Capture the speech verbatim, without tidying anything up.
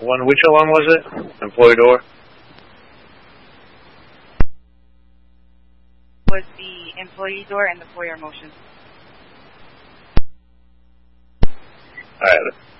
One, which alarm was it? Employee door? Was the employee door and the foyer motion. I have it.